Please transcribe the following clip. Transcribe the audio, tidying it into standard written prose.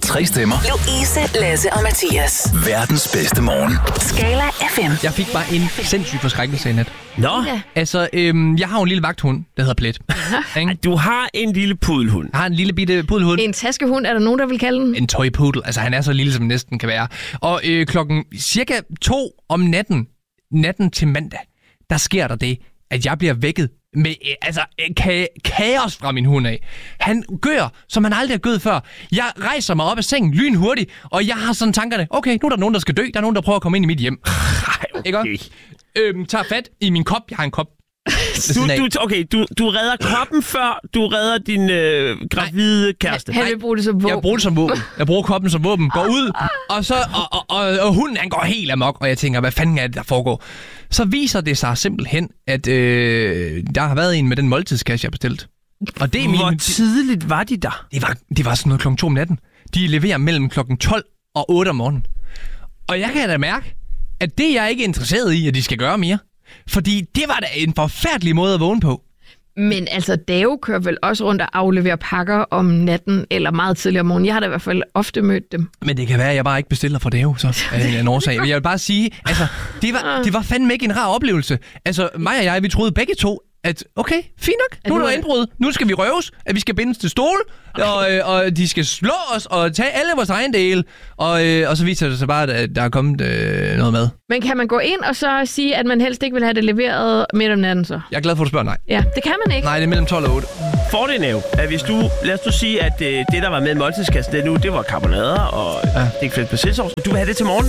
3 stemmer. Louise, Lasse og Mathias. Verdens bedste morgen. Skala FM. Jeg fik bare en sindssyg forskrækkelse i nat. Nå, Altså, jeg har jo en lille vagthund, der hedder Plet. Ikke? du har en lille pudelhund. Jeg har en lille bitte pudelhund. En taskehund, er der nogen, der vil kalde den? En tøjpudel. Altså, han er så lille, som næsten kan være. Og klokken cirka 2 om natten til mandag, der sker der det, at jeg bliver vækket med kaos fra min hund af. Han gør, som han aldrig har gået før. Jeg rejser mig op af sengen lynhurtigt, og jeg har sådan tankerne, okay, nu er der nogen, der skal dø. Der er nogen, der prøver at komme ind i mit hjem. Ikke? Tager fat i min kop. Jeg har en kop. Du redder koppen, før du redder din gravide kæreste. Han vil bruge det som våben. Jeg bruger det som våben. Jeg bruger koppen som våben. Går ud, og så og hunden, han går helt amok, og jeg tænker, hvad fanden er det, der foregår? Så viser det sig simpelthen, at der har været en med den måltidskasse, jeg bestilt. Og det er Hvor tidligt var de der? Det var sådan noget klokken 2 om natten. De leverer mellem klokken 12 og 8 om morgenen. Og jeg kan da mærke, at det jeg ikke er interesseret i, at de skal gøre mere. Fordi det var da en forfærdelig måde at vågne på. Men altså, Dave kører vel også rundt og afleverer pakker om natten, eller meget tidligere om morgenen. Jeg har da i hvert fald ofte mødt dem. Men det kan være, at jeg bare ikke bestiller for Dave, så af en årsag. Men jeg vil bare sige, altså, det var fandme ikke en rar oplevelse. Altså, mig og jeg, vi troede begge to, at okay, fint nok, nu er der indbrud, nu skal vi røves, at vi skal bindes til stol, og de skal slå os og tage alle vores ejendele, og så viser det sig bare, at der er kommet noget mad. Men kan man gå ind og så sige, at man helst ikke vil have det leveret midt om natten så? Jeg er glad for, at du spørger nej. Ja, det kan man ikke. Nej, det er mellem 12 og 8. Fordelen er jo, at hvis lad os sige, at det der var med måltidskassen, det var karbonader, og det er ikke fedt på sælsovs. Du vil have det til morgen.